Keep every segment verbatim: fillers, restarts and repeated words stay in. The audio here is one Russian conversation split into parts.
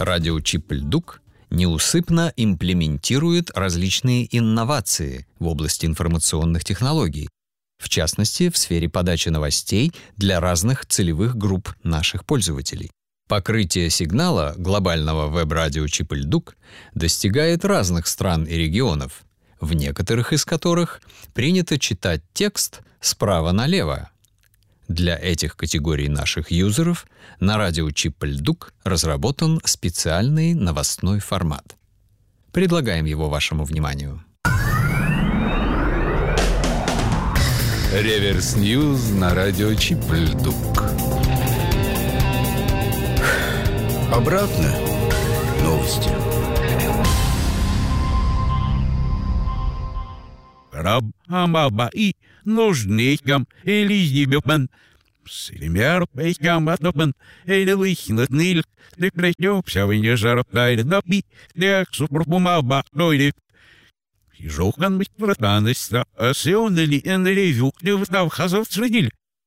Радио Чип-Льдук неусыпно имплементирует различные инновации в области информационных технологий, в частности, в сфере подачи новостей для разных целевых групп наших пользователей. Покрытие сигнала глобального веб-радио Чип-Льдук достигает разных стран и регионов, в некоторых из которых принято читать текст справа налево. Для этих категорий наших юзеров на радио Чип-Льдук разработан специальный новостной формат. Предлагаем его вашему вниманию. Реверс Ньюз на радио Чип-Льдук. Обратно новости. Раб-амаба-и нужникам элизибепан. Селемяр пейкам атопан элилихнат ниль. Декретёпся вине жаропкайд напи. Дек супрпумаба нойдеп. Жохан быть братаныста, а сеонели энеревю не встав хазов средиль.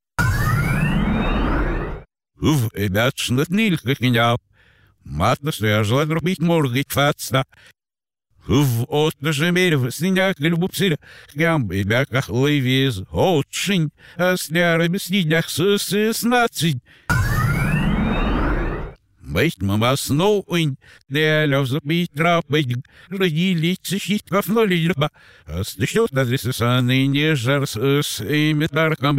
В ребят шнатниль как меня. Матно стояжла дробить моргать фатста. В отнаже мерв сняк любупсиля. Гам и бяках лайвез. Отшинь, а с нярами снидях сыснадцать. Бейт мама сноуинь, дялев забить трапыть, родили цищить кафнули льба, а стащут на дресесаны не жар с имитарком.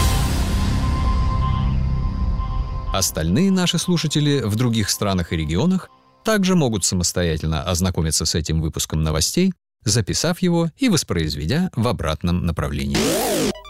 Остальные наши слушатели в других странах и регионах также могут самостоятельно ознакомиться с этим выпуском новостей, записав его и воспроизведя в обратном направлении.